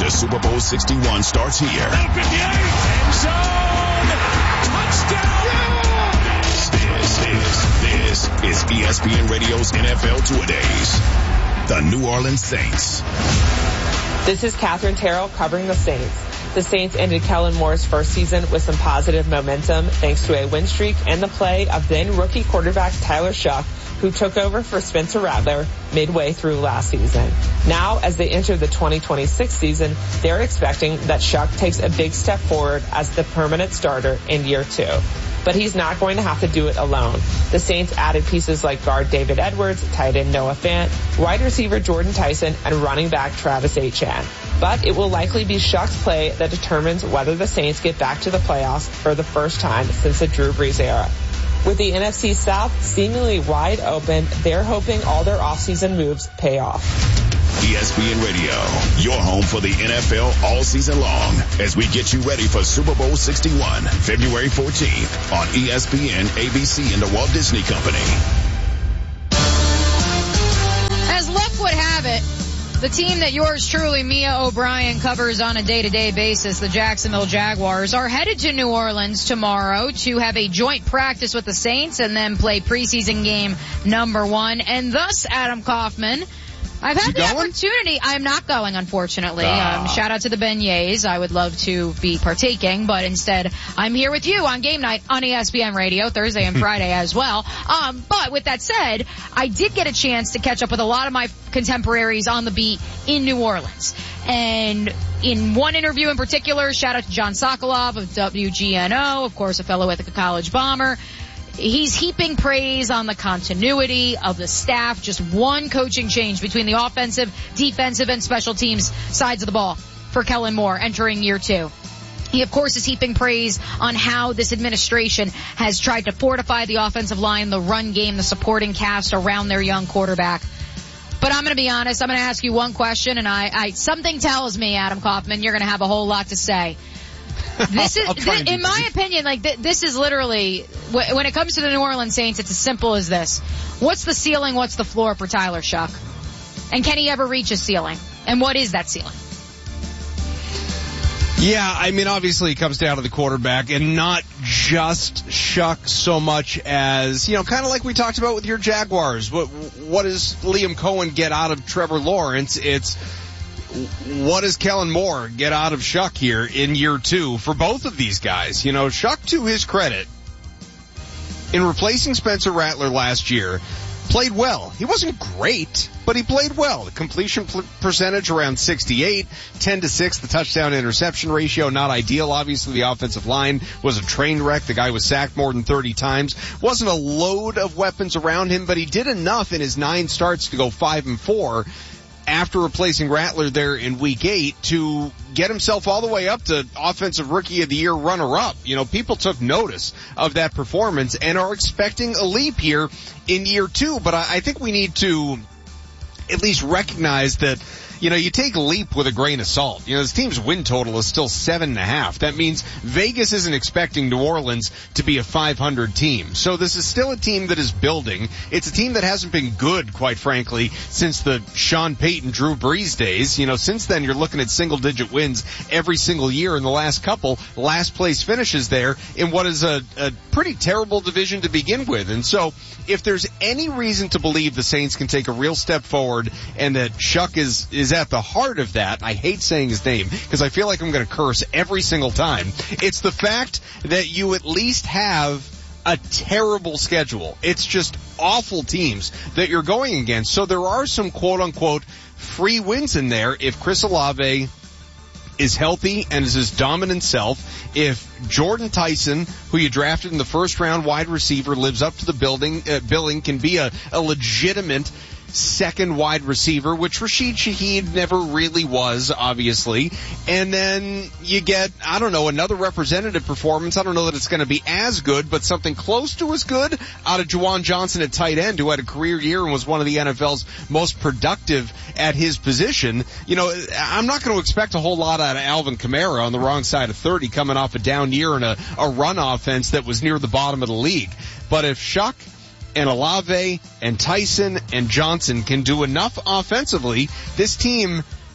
The Super Bowl 61 starts here. Open the end zone. Touchdown. This is ESPN Radio's NFL Two-A-Days. The New Orleans Saints. This is Catherine Terrell covering the Saints. The Saints ended Kellen Moore's first season with some positive momentum thanks to a win streak and the play of then rookie quarterback Tyler Shough, who took over for Spencer Rattler midway through last season. Now, as they enter the 2026 season, they're expecting that Shough takes a big step forward as the permanent starter in year 2. But he's not going to have to do it alone. The Saints added pieces like guard David Edwards, tight end Noah Fant, wide receiver Jordan Tyson, and running back Travis Etienne. But it will likely be Shough's play that determines whether the Saints get back to the playoffs for the first time since the Drew Brees era. With the NFC South seemingly wide open, they're hoping all their offseason moves pay off. ESPN Radio, your home for the NFL all season long as we get you ready for Super Bowl 61, February 14th on ESPN, ABC, and the Walt Disney Company. As luck would have it, the team that yours truly, Mia O'Brien, covers on a day-to-day basis, the Jacksonville Jaguars, are headed to New Orleans tomorrow to have a joint practice with the Saints and then play preseason game number 1. And thus, Adam Kaufman, I've had the opportunity. I'm not going, unfortunately. Shout out to the beignets. I would love to be partaking, but instead I'm here with you on game night on ESPN Radio, Thursday and Friday as well. But with that said, I did get a chance to catch up with a lot of my contemporaries on the beat in New Orleans. And in one interview in particular, shout out to John Sokolov of WGNO, of course a fellow at the College Bomber. He's heaping praise on the continuity of the staff. Just one coaching change between the offensive, defensive, and special teams sides of the ball for Kellen Moore entering year 2. He, of course, is heaping praise on how this administration has tried to fortify the offensive line, the run game, the supporting cast around their young quarterback. But I'm going to be honest. I'm going to ask you one question, and something tells me, Adam Kaufman, you're going to have a whole lot to say. This is, in my opinion, this is literally, when it comes to the New Orleans Saints, it's as simple as this. What's the ceiling? What's the floor for Tyler Shough? And can he ever reach a ceiling? And what is that ceiling? Yeah, I mean, obviously it comes down to the quarterback and not just Shough so much as, kind of like we talked about with your Jaguars. What does Liam Cohen get out of Trevor Lawrence? It's, what does Kellen Moore get out of Shough here in year 2 for both of these guys? Shough, to his credit, in replacing Spencer Rattler last year, played well. He wasn't great, but he played well. The completion percentage around 68, 10-6, the touchdown interception ratio, not ideal. Obviously, the offensive line was a train wreck. The guy was sacked more than 30 times. Wasn't a load of weapons around him, but he did enough in his 9 starts to go 5-4. After replacing Rattler there in week 8 to get himself all the way up to Offensive Rookie of the Year runner-up. People took notice of that performance and are expecting a leap here in year 2. But I think we need to at least recognize that, you take leap with a grain of salt. This team's win total is still 7.5. That means Vegas isn't expecting New Orleans to be a 500 team. So this is still a team that is building. It's a team that hasn't been good, quite frankly, since the Sean Payton, Drew Brees days. Since then you're looking at single-digit wins every single year in the last couple. Last place finishes there in what is a pretty terrible division to begin with. And so if there's any reason to believe the Saints can take a real step forward and that Shough is at the heart of that, I hate saying his name because I feel like I'm going to curse every single time. It's the fact that you at least have a terrible schedule. It's just awful teams that you're going against. So there are some quote-unquote free wins in there if Chris Olave is healthy and is his dominant self, if Jordan Tyson, who you drafted in the first round wide receiver, lives up to the billing, can be a legitimate second wide receiver, which Rashid Shaheed never really was, obviously. And then you get, another representative performance. I don't know that it's going to be as good, but something close to as good out of Juwan Johnson at tight end, who had a career year and was one of the NFL's most productive at his position. I'm not going to expect a whole lot out of Alvin Kamara on the wrong side of 30 coming off a down year and a run offense that was near the bottom of the league. But if Shough and Olave and Tyson and Johnson can do enough offensively, this team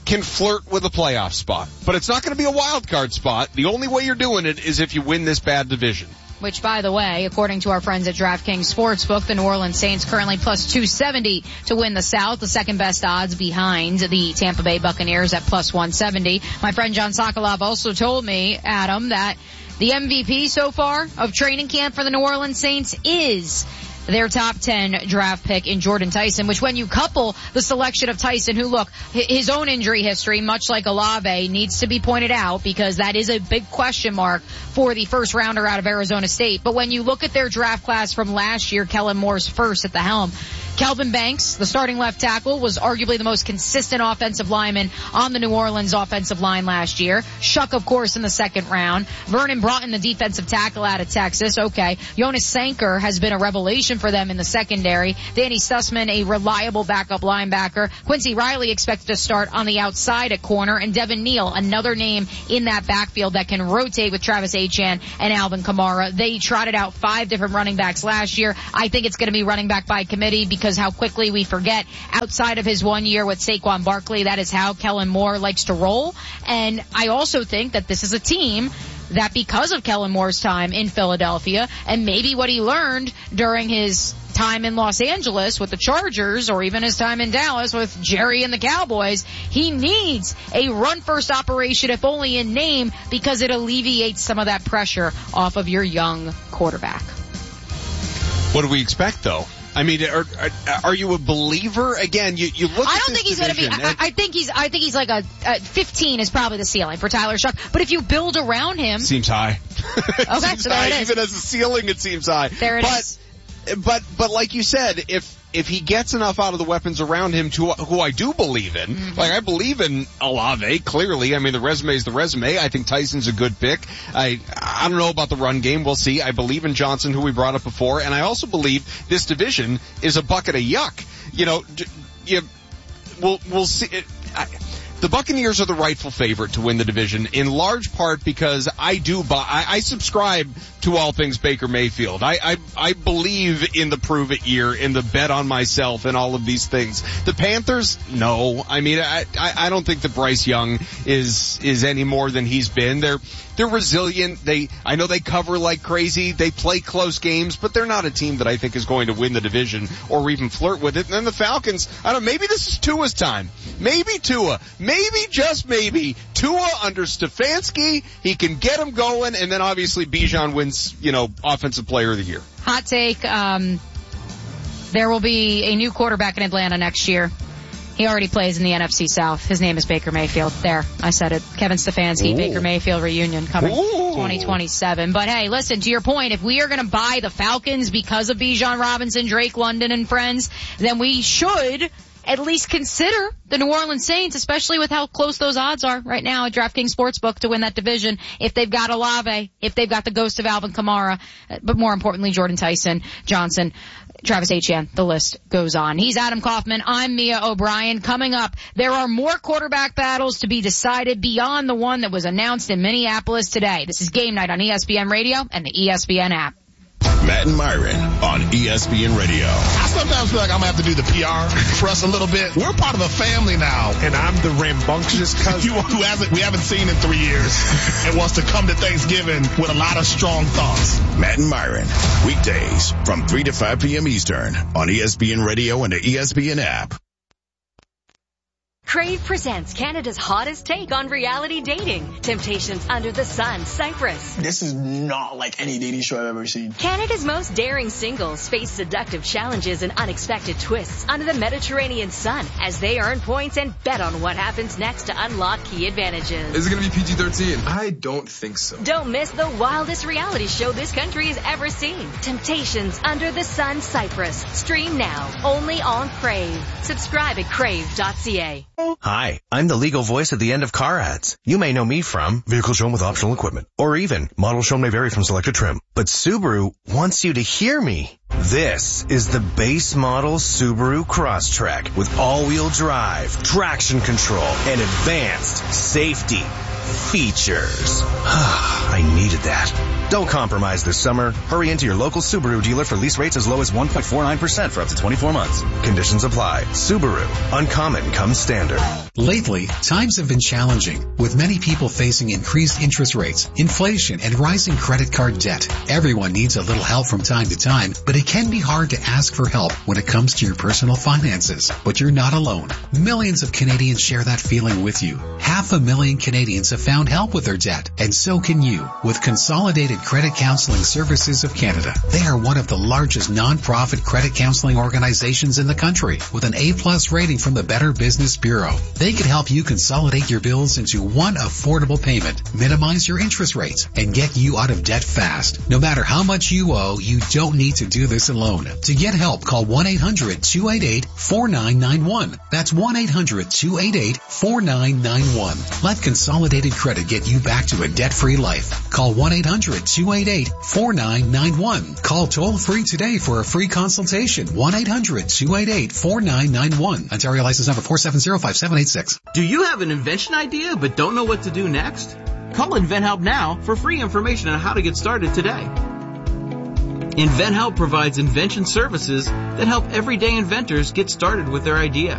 can flirt with a playoff spot. But it's not going to be a wild card spot. The only way you're doing it is if you win this bad division. Which, by the way, according to our friends at DraftKings Sportsbook, the New Orleans Saints currently plus 270 to win the South, the second best odds behind the Tampa Bay Buccaneers at plus 170. My friend John Sokolov also told me, Adam, that the MVP so far of training camp for the New Orleans Saints is their top 10 draft pick in Jordan Tyson, which when you couple the selection of Tyson, who, look, his own injury history, much like Olave, needs to be pointed out because that is a big question mark for the first rounder out of Arizona State. But when you look at their draft class from last year, Kellen Moore's first at the helm, Kelvin Banks, the starting left tackle, was arguably the most consistent offensive lineman on the New Orleans offensive line last year. Shuck, of course, in the second round. Vernon Broughton, the defensive tackle out of Texas. Okay. Jonas Sanker has been a revelation for them in the secondary. Danny Sussman, a reliable backup linebacker. Quincy Riley expected to start on the outside at corner. And Devin Neal, another name in that backfield that can rotate with Travis Etienne and Alvin Kamara. They trotted out 5 different running backs last year. I think it's going to be running back by committee because how quickly we forget outside of his 1 year with Saquon Barkley, that is how Kellen Moore likes to roll. And I also think that this is a team that because of Kellen Moore's time in Philadelphia and maybe what he learned during his time in Los Angeles with the Chargers or even his time in Dallas with Jerry and the Cowboys, he needs a run-first operation, if only in name, because it alleviates some of that pressure off of your young quarterback. What do we expect, though? I mean, are you a believer? Again, you look at I don't think he's going to be, I think he's like a 15 is probably the ceiling for Tyler Shuck. But if you build around him. Seems high. Okay, so there it is. Even as a ceiling, it seems high. There it is. But like you said, if he gets enough out of the weapons around him to who I do believe in, like I believe in Olave, clearly. I mean, the resume is the resume. I think Tyson's a good pick. I don't know about the run game. We'll see. I believe in Johnson, who we brought up before, and I also believe this division is a bucket of yuck. You know, we'll see. The Buccaneers are the rightful favorite to win the division, in large part because I subscribe to all things Baker Mayfield. I believe in the prove it year, in the bet on myself, and all of these things. The Panthers, no. I mean, I don't think that Bryce Young is any more than he's been. They're resilient. I know they cover like crazy. They play close games, but they're not a team that I think is going to win the division or even flirt with it. And then the Falcons, maybe this is Tua's time. Maybe Tua. Maybe, just maybe, Tua under Stefanski, he can get him going, and then obviously Bijan wins, Offensive Player of the Year. Hot take, there will be a new quarterback in Atlanta next year. He already plays in the NFC South. His name is Baker Mayfield. There, I said it. Kevin Stefanski, Baker Mayfield reunion coming 2027. But hey, listen, to your point, if we are going to buy the Falcons because of Bijan Robinson, Drake London, and friends, then we should at least consider the New Orleans Saints, especially with how close those odds are right now at DraftKings Sportsbook to win that division. If they've got Olave, if they've got the ghost of Alvin Kamara, but more importantly, Jordan Tyson, Johnson, Travis Etienne, the list goes on. He's Adam Kaufman. I'm Mia O'Brien. Coming up, there are more quarterback battles to be decided beyond the one that was announced in Minneapolis today. This is Game Night on ESPN Radio and the ESPN app. Matt and Myron on ESPN Radio. I sometimes feel like I'm going to have to do the PR for us a little bit. We're part of a family now. And I'm the rambunctious cousin who we haven't seen in 3 years and wants to come to Thanksgiving with a lot of strong thoughts. Matt and Myron, weekdays from 3 to 5 p.m. Eastern on ESPN Radio and the ESPN app. Crave presents Canada's hottest take on reality dating. Temptations Under the Sun, Cyprus. This is not like any dating show I've ever seen. Canada's most daring singles face seductive challenges and unexpected twists under the Mediterranean sun as they earn points and bet on what happens next to unlock key advantages. Is it going to be PG-13? I don't think so. Don't miss the wildest reality show this country has ever seen. Temptations Under the Sun, Cyprus. Stream now, only on Crave. Subscribe at crave.ca. Hi, I'm the legal voice at the end of car ads. You may know me from vehicle shown with optional equipment, or even model shown may vary from selected trim. But Subaru wants you to hear me. This is the base model Subaru Crosstrek with all-wheel drive, traction control, and advanced safety features. I needed that. Don't compromise this summer. Hurry into your local Subaru dealer for lease rates as low as 1.49% for up to 24 months. Conditions apply. Subaru. Uncommon comes standard. Lately, times have been challenging, with many people facing increased interest rates, inflation, and rising credit card debt. Everyone needs a little help from time to time, but it can be hard to ask for help when it comes to your personal finances. But you're not alone. Millions of Canadians share that feeling with you. 500,000 Canadians have found help with their debt, and so can you with Consolidated Credit Counseling Services of Canada. They are one of the largest non-profit credit counseling organizations in the country, with an A+ rating from the Better Business Bureau. They can help you consolidate your bills into one affordable payment, minimize your interest rates, and get you out of debt fast. No matter how much you owe, you don't need to do this alone. To get help, call 1-800-288-4991. That's 1-800-288-4991. Let Consolidated Credit get you back to a debt-free life. Call 1-800-288-4991. Call toll-free today for a free consultation. 1-800-288-4991. Ontario license number 4705786. Do you have an invention idea but don't know what to do next? Call InventHelp now for free information on how to get started today. InventHelp provides invention services that help everyday inventors get started with their idea.